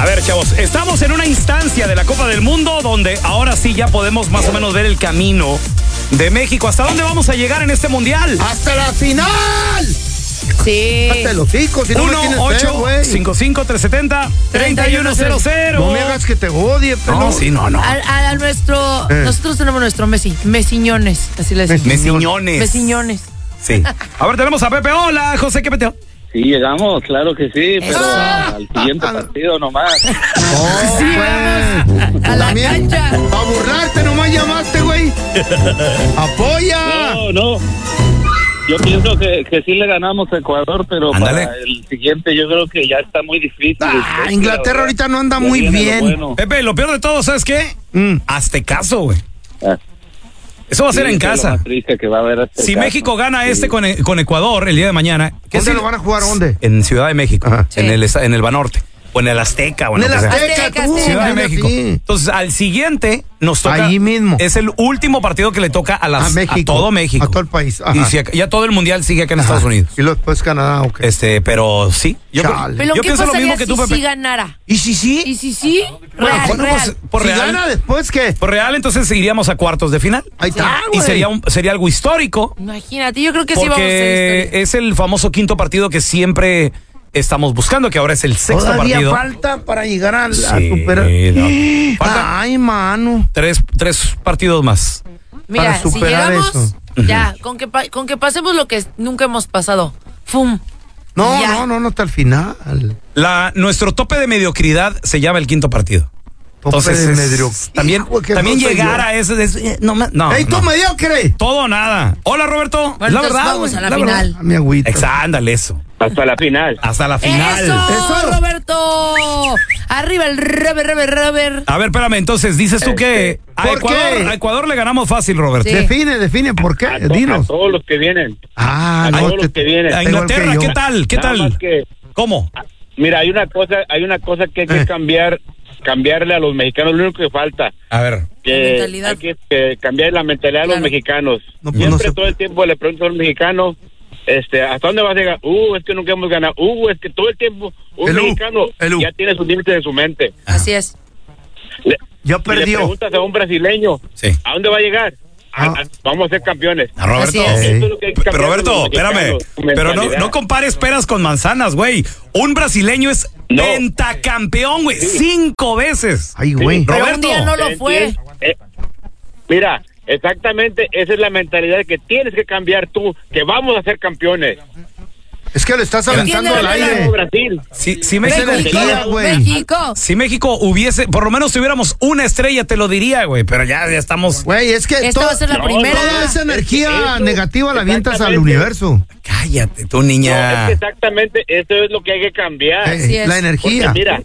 A ver, chavos, estamos en una instancia de la Copa del Mundo donde ahora sí ya podemos más o menos ver el camino de México. ¿Hasta dónde vamos a llegar en este mundial? ¡Hasta la final! Sí. Hasta los hijos, si no me tienes fe, güey. 1-855-370-3100. No me hagas que te odie, pero. No, sí, no. A nuestro, nosotros tenemos nuestro Mesiñones, así le decimos. Mesiñones. Mesiñones. Sí. A ver, tenemos a Pepe. Hola, José, ¿qué peteo? Sí, llegamos, claro que sí, pero al siguiente partido nomás. Sí, vamos a la cancha. A burlarte nomás llamaste, güey. ¡Apoya! No. Yo pienso que sí le ganamos a Ecuador, pero Ándale. para el siguiente yo creo que ya está muy difícil. Inglaterra ahorita no anda muy bien. Bueno. Pepe, lo peor de todo, ¿sabes qué? Aztecaso, güey. Ah. Eso va a ser en Sí, es lo casa. más triste que va a haber Si México gana con Ecuador el día de mañana. ¿Dónde lo van a jugar? ¿Dónde? En Ciudad de México, Ajá. en el Banorte. O en el Azteca. O En el lo que sea. Azteca, tú. Ciudad de México. Sí. Entonces, al siguiente nos toca. Ahí mismo. Es el último partido que le toca a México. todo México. A todo el país. Ajá. Y ya todo el mundial sigue acá en Estados Unidos. Y luego después Canadá, ok. Pero sí. Chale. Pero yo ¿qué pienso lo pasaría mismo que tú, si Pepe. sí ganara? ¿Y si sí? ¿Y si sí? Bueno, Real. pues, por si real. gana después, ¿qué? Por real, entonces iríamos a cuartos de final. Ahí está, Y güey. sería algo histórico. Imagínate, yo creo que sí vamos a hacer Porque historia. es el famoso quinto partido que siempre estamos buscando, que ahora es el sexto Todavía partido. falta para llegar a Sí, superar. no. Falta- Ay, mano. Tres partidos más. Mira, para si superar llegamos, eso. ya, con que pasemos lo que nunca hemos pasado. ¡Fum! No, Ya. no, hasta el final. Nuestro tope de mediocridad se llama el quinto partido. Tope Entonces, de mediocridad. también Hijo, qué también groso llegar yo. a ese... no. ¡Ey, tú no. mediocre! Todo o nada. Hola, Roberto. Bueno, la entonces verdad, vamos güey, a la verdad. final. A mi agüita. Ándale, eso. Hasta la final. Hasta la final. ¡Eso, Roberto! Arriba el Robert. A ver, espérame, entonces dices tú que ¿por qué? a Ecuador le ganamos fácil, Roberto. Sí. Define, ¿por qué? A Dinos. todos los que vienen. Ah, a no, todos los que vienen. A igual que Inglaterra, yo. ¿qué tal? ¿Qué Nada tal? más que, ¿Cómo? mira, hay una cosa que hay que cambiarle a los mexicanos, lo único que falta. A ver. La Que mentalidad. hay que cambiar la mentalidad de los Claro. mexicanos. No, pues, Siempre no se- todo el tiempo le pregunto a los mexicanos, ¿hasta dónde vas a llegar? Es que nunca hemos ganado. Es que todo el tiempo un El U, mexicano el U. ya tiene sus límites en su mente. Así es. Ya Si le perdió. preguntas a un brasileño, Sí. ¿a dónde va a llegar? Vamos a ser campeones. A Roberto. Así es. Eso es lo que hay que cambiar Roberto, de los espérame. mexicanos, su Pero mentalidad. no compares peras con manzanas, güey. Un brasileño es No. pentacampeón, güey. 5 veces. Ay, güey. Pero un Roberto. día no lo fue. Mira, exactamente esa es la mentalidad que tienes que cambiar tú, que vamos a ser campeones. Es que lo estás aventando al Entiéndelo, aire. Brasil. Si México, energía, güey. México. si México hubiese, por lo menos tuviéramos una estrella, te lo diría, güey. Pero ya estamos. Güey, es que Esta va a ser la primera. toda esa energía Eso, negativa la avientas al exactamente. universo. Cállate, tú, No, niña. es que exactamente eso es lo que hay que cambiar. Así es. La Porque energía. mira,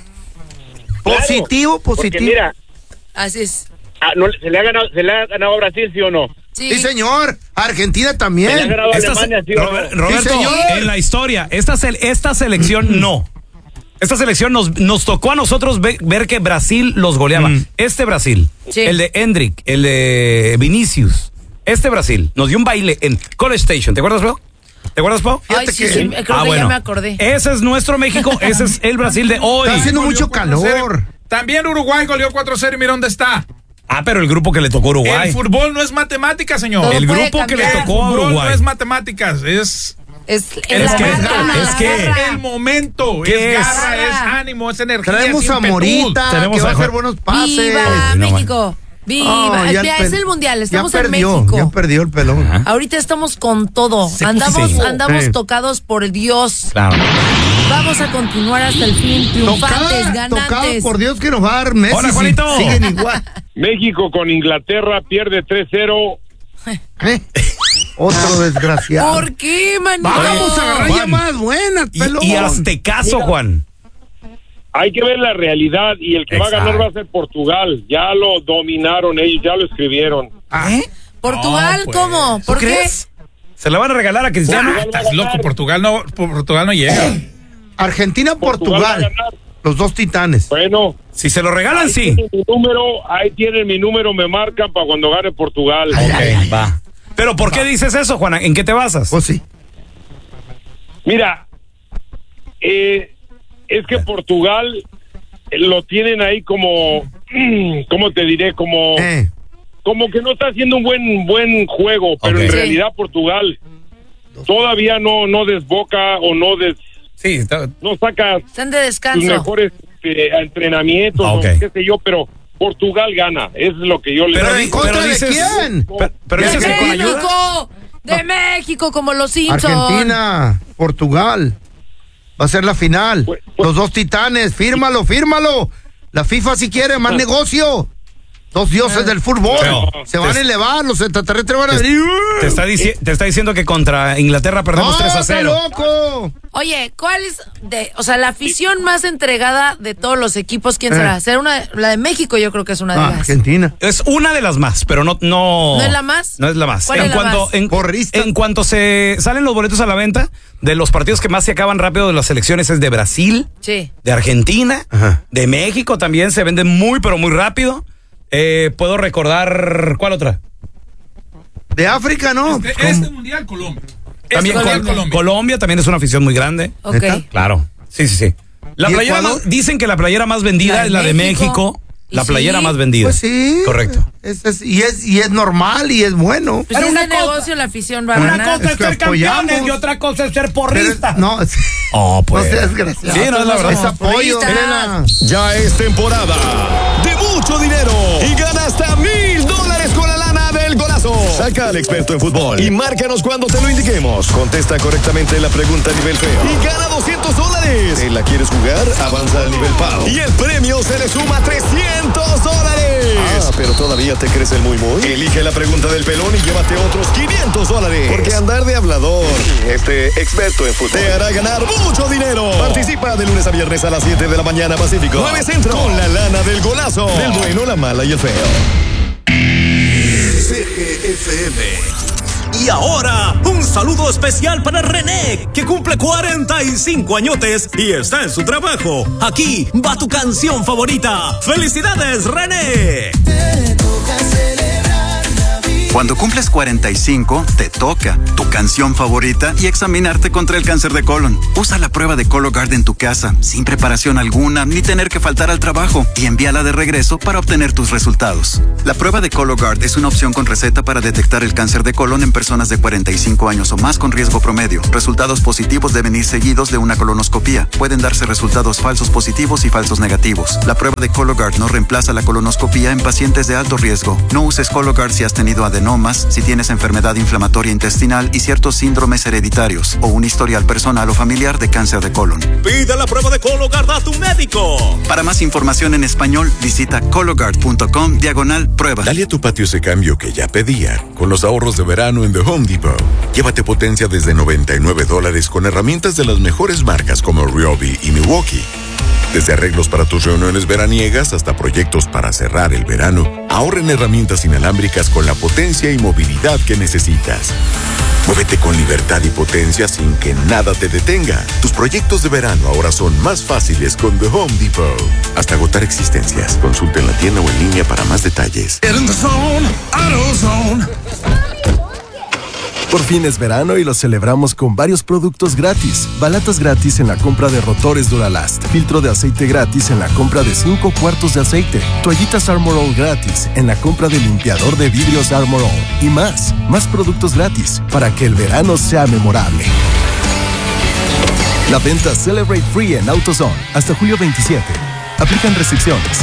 Positivo. porque mira, Así es. se le ha ganado a Brasil, ¿sí o no? Sí, señor. Argentina Se le ha también. ganado a Esta Alemania, ¿sí o no? Roberto, Sí, señor. en la historia, esta selección no. Esta selección nos tocó a nosotros ver que Brasil los goleaba. Este Brasil, Sí. el de Hendrick, el de Vinicius, este Brasil nos dio un baile en College Station. ¿Te acuerdas, Pau? ¿Te acuerdas, Pau? Ay, sí, creo que ya me acordé. Ese es nuestro México, ese es el Brasil de hoy. Está haciendo mucho calor. También Uruguay goleó 4-0 y mira dónde está. Ah, pero el grupo que le tocó a Uruguay. El fútbol no es matemática, señor. Todo El puede grupo que le cambiar. tocó a El fútbol Uruguay. no es matemáticas, es Es que- la es garra, que- la garra. el momento, ¿Qué es es? garra, es ánimo, es energía. Traemos es a ímpetu. Morita, Tenemos que va a a hacer Juan- buenos pases. ¡Viva no, México! ¡Viva! Oh, ya Mira, es el mundial, estamos ya en perdió, México. Ya perdió el pelón. Ajá. Ahorita estamos con todo. Andamos Sí. tocados por Dios. Claro. Vamos a continuar hasta el fin, triunfantes, Tocado ganantes. por Dios que nos va a dar Messi. Hola, si Juanito. siguen igual. México con Inglaterra pierde 3-0. ¿Eh? Otro desgraciado. ¿Por qué, manito? Vamos a agarrar Juan. llamadas buenas, pelón. Y aztecaso, Juan. Hay que ver la realidad y el que va a Exacto. ganar va a ser Portugal. Ya lo dominaron ellos, ya lo escribieron. ¿Eh? ¿Portugal No, pues. cómo? ¿Por ¿Tú qué? crees? ¿Se la van a regalar a Cristiano? Estás loco, Portugal no llega. Argentina, Portugal va a Portugal. ganar. Los dos titanes. Bueno, Si se lo regalan, sí. ahí tienen mi número, me marcan para cuando gane Portugal. Ok, va. Pero ¿por qué dices eso, Juana? ¿En qué te basas? Pues sí. Mira, es que Portugal lo tienen ahí como, ¿cómo te diré? Como que no está haciendo un buen juego, pero en realidad Portugal todavía no desboca o no saca están de descanso. sus mejores entrenamientos, o qué sé yo, pero Portugal gana, es lo que yo le digo. ¿Pero en contra de quién? Pero dices que con ayuda. De México, como los Simpsons. Argentina, Portugal. Va a ser la final. Los dos titanes, fírmalo. La FIFA si quiere, más negocio. Dos dioses del fútbol. Se van a elevar, los extraterrestres van a venir. Te está diciendo que contra Inglaterra perdemos 3-0. ¡Está loco! Oye, ¿cuál es la afición más entregada de todos los equipos? ¿Quién será? La de México, yo creo que es una de las. Argentina. Es una de las más, pero no. ¿No es la más? No es la más. ¿Cuál es la más? En cuanto se salen los boletos a la venta, de los partidos que más se acaban rápido de las selecciones es de Brasil, de Argentina, de México también se venden muy, pero muy rápido. Puedo recordar, ¿cuál otra? De África, ¿no? Este mundial, Colombia. También Colombia también es una afición muy grande. Okay. Claro, sí. La playera dicen que la playera más vendida es la de México. La playera más vendida. Pues sí. Correcto. Y es normal y es bueno. Pues es negocio, la afición va a ganar. Una cosa es ser campeones y otra cosa es ser porristas. No, pues. No seas desgraciado. Sí, no es la verdad. Es apoyo, Elena. Ya es temporada de mucho dinero y gana hasta $1,000 con la lana del golazo. Saca al experto en fútbol y márcanos cuando te lo indiquemos. Contesta correctamente la pregunta a nivel feo y gana $200. ¿Te la quieres jugar? Avanza al nivel PAO y el premio se le suma a $300. Pero todavía te crees el muy. Elige la pregunta del pelón y llévate otros $500. Porque andar de hablador, experto en fútbol, te hará ganar mucho dinero. Participa de lunes a viernes a las 7 de la mañana Pacífico, 9 Centro, con la lana del golazo, del bueno, la mala y el feo. CGFM. Y ahora, un saludo especial para René, que cumple 45 añotes y está en su trabajo. Aquí va tu canción favorita. ¡Felicidades, René! Te toca celebrar la vida. Cuando cumples 45, te toca tu canción favorita y examinarte contra el cáncer de colon. Usa la prueba de Cologuard en tu casa, sin preparación alguna, ni tener que faltar al trabajo, y envíala de regreso para obtener tus resultados. La prueba de Cologuard es una opción con receta para detectar el cáncer de colon en personas de 45 años o más con riesgo promedio. Resultados positivos deben ir seguidos de una colonoscopía. Pueden darse resultados falsos positivos y falsos negativos. La prueba de Cologuard no reemplaza la colonoscopía en pacientes de alto riesgo. No uses Cologuard si has tenido adenomas, si tienes enfermedad inflamatoria intestinal y ciertos síndromes hereditarios o un historial personal o familiar de cáncer de colon. Pide la prueba de Cologuard a tu médico. Para más información en español, visita cologuard.com/prueba. Dale a tu patio ese cambio que ya pedía con los ahorros de verano en The Home Depot. Llévate potencia desde $99 con herramientas de las mejores marcas como Ryobi y Milwaukee. Desde arreglos para tus reuniones veraniegas hasta proyectos para cerrar el verano, ahorra en herramientas inalámbricas con la potencia y movilidad que necesitas. Muévete con libertad y potencia sin que nada te detenga. Tus proyectos de verano ahora son más fáciles con The Home Depot. Hasta agotar existencias. Consulta en la tienda o en línea para más detalles. Por fin es verano y lo celebramos con varios productos gratis. Balatas gratis en la compra de rotores Duralast. Filtro de aceite gratis en la compra de 5 cuartos de aceite. Toallitas Armor All gratis en la compra de limpiador de vidrios Armor All. Y más productos gratis para que el verano sea memorable. La venta Celebrate Free en AutoZone hasta julio 27. Aplican restricciones.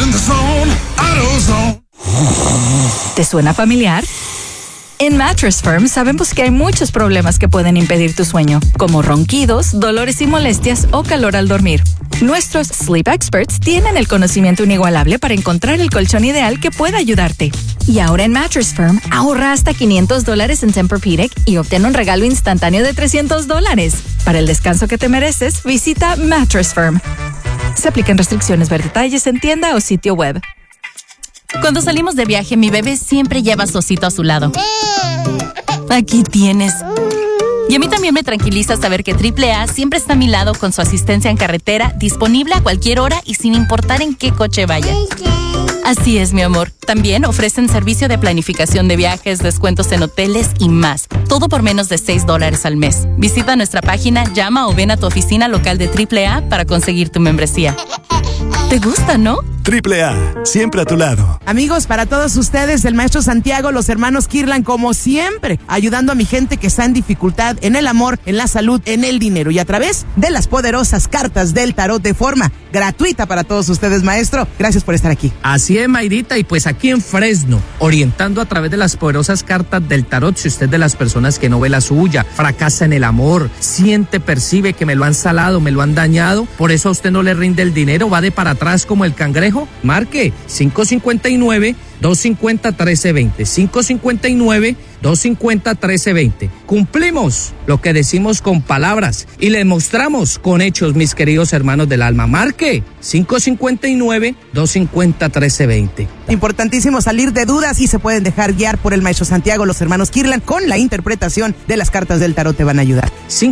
¿Te suena familiar? En Mattress Firm sabemos que hay muchos problemas que pueden impedir tu sueño, como ronquidos, dolores y molestias o calor al dormir. Nuestros Sleep Experts tienen el conocimiento inigualable para encontrar el colchón ideal que pueda ayudarte. Y ahora en Mattress Firm, ahorra hasta $500 en Tempur-Pedic y obtén un regalo instantáneo de $300. Para el descanso que te mereces, visita Mattress Firm. Se aplican restricciones, ver detalles en tienda o sitio web. Cuando salimos de viaje, mi bebé siempre lleva a su osito a su lado. Aquí tienes. Y a mí también me tranquiliza saber que AAA siempre está a mi lado con su asistencia en carretera, disponible a cualquier hora y sin importar en qué coche vaya. Así es, mi amor. También ofrecen servicio de planificación de viajes, descuentos en hoteles y más. Todo por menos de $6 al mes. Visita nuestra página, llama o ven a tu oficina local de AAA para conseguir tu membresía. ¿Te gusta, no? AAA, siempre a tu lado. Amigos, para todos ustedes, el maestro Santiago, los hermanos Kirlan, como siempre, ayudando a mi gente que está en dificultad, en el amor, en la salud, en el dinero, y a través de las poderosas cartas del tarot de forma gratuita para todos ustedes, maestro. Gracias por estar aquí. Así es, Mayrita, y pues aquí en Fresno, orientando a través de las poderosas cartas del tarot, si usted es de las personas que no ve la suya, fracasa en el amor, siente, percibe que me lo han salado, me lo han dañado, por eso a usted no le rinde el dinero, va de para atrás como el cangrejo, marque 559-250-1320, 559-250-1320. Cumplimos lo que decimos con palabras y le mostramos con hechos, mis queridos hermanos del alma. Marque 559-250-1320. Importantísimo salir de dudas y se pueden dejar guiar por el maestro Santiago, los hermanos Kirlan, con la interpretación de las cartas del tarot, te van a ayudar.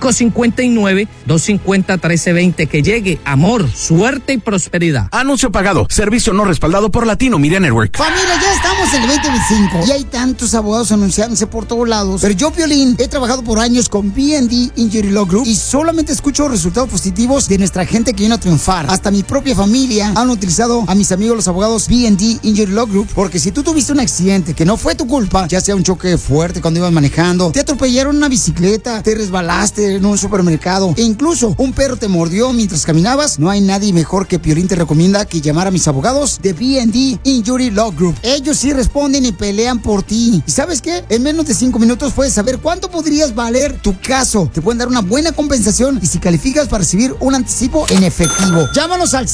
559-250-1320, que llegue amor, suerte y prosperidad. Anuncio pagado, servicio no respaldado por Latino Media Network. Familia, ya estamos en el 2025 y hay tantos abogados anunciándose por todos lados, pero yo, Piolín, he trabajado por años con B&D Injury Law Group y solamente escucho resultados positivos de nuestra gente que viene a triunfar. Hasta mi propia familia han utilizado a mis amigos los abogados B&D Injury Law Group, porque si tú tuviste un accidente que no fue tu culpa, ya sea un choque fuerte cuando ibas manejando, te atropellaron una bicicleta, te resbalaste en un supermercado e incluso un perro te mordió mientras caminabas, no hay nadie mejor que Piolín te recomienda que llamar a mis abogados de B&D Injury Law Group. Ellos sí responden y pelean por ti. ¿Y sabes qué? En menos de 5 minutos puedes saber cuánto podrías valer tu caso. Te pueden dar una buena compensación y si calificas para recibir un anticipo en efectivo. Llámanos al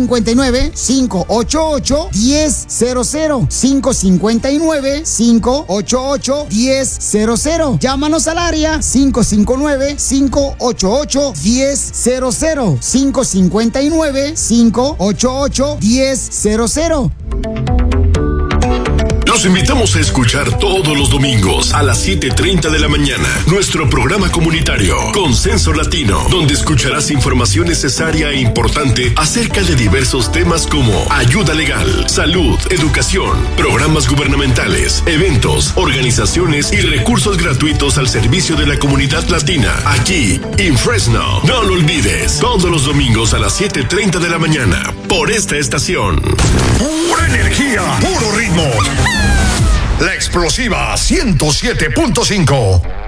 559-588-1000. 559-588-1000. Llámanos al área 559-588-1000. 559-588-1000. Los invitamos a escuchar todos los domingos a las 7:30 de la mañana nuestro programa comunitario Consenso Latino, donde escucharás información necesaria e importante acerca de diversos temas como ayuda legal, salud, educación, programas gubernamentales, eventos, organizaciones y recursos gratuitos al servicio de la comunidad latina, aquí en Fresno. No lo olvides, todos los domingos a las 7:30 de la mañana, por esta estación. Pura energía, puro ritmo. La explosiva 107.5.